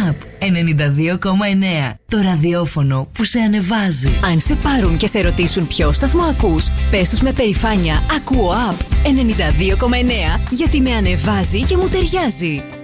Up 92,9. Το ραδιόφωνο που σε ανεβάζει. Αν σε πάρουν και σε ρωτήσουν ποιο σταθμό ακούς, πες τους με περηφάνεια: ακούω Up 92,9, γιατί με ανεβάζει και μου ταιριάζει.